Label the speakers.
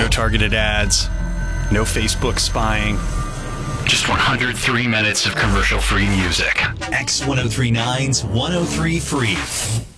Speaker 1: no targeted ads, no Facebook spying.
Speaker 2: Just 103 minutes of commercial-free music.
Speaker 3: X1039's 103 Free.